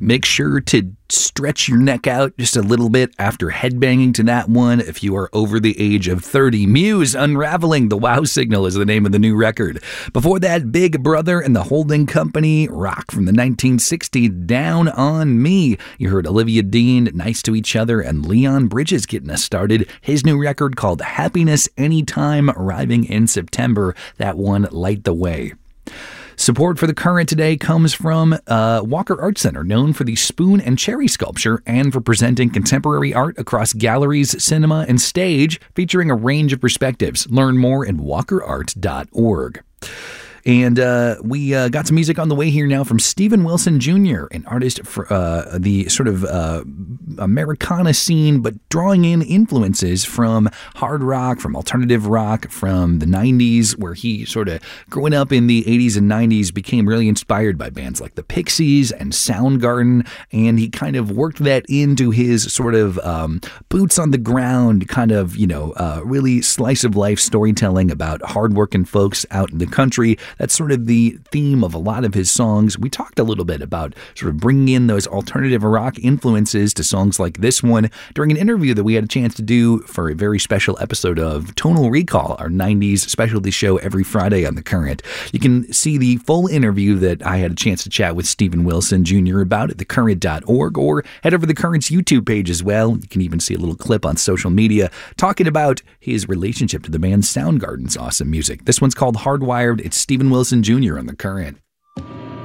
Make sure to stretch your neck out just a little bit after headbanging to that one if you are over the age of 30. Muse, Unraveling the Wow Signal is the name of the new record. Before that, Big Brother and the Holding Company, rock from the 1960s, Down on Me. You heard Olivia Dean, Nice to Each Other, and Leon Bridges getting us started. His new record called Happiness Anytime, arriving in September. That one, Light the Way. Support for The Current today comes from Walker Art Center, known for the spoon and cherry sculpture and for presenting contemporary art across galleries, cinema, and stage, featuring a range of perspectives. Learn more at walkerart.org. And we got some music on the way here now from Steven Wilson Jr., an artist for the sort of Americana scene, but drawing in influences from hard rock, from alternative rock, from the 90s, where he sort of, growing up in the 80s and 90s, became really inspired by bands like the Pixies and Soundgarden, and he kind of worked that into his sort of boots on the ground, kind of, really slice of life storytelling about hardworking folks out in the country. That's sort of the theme of a lot of his songs. We talked a little bit about sort of bringing in those alternative rock influences to songs like this one during an interview that we had a chance to do for a very special episode of Tonal Recall, our 90s specialty show every Friday on The Current. You can see the full interview that I had a chance to chat with Steven Wilson Jr. about at thecurrent.org, or head over to The Current's YouTube page as well. You can even see a little clip on social media talking about his relationship to the band Soundgarden's awesome music. This one's called Hardwired. It's Steven Wilson Jr. on The Current.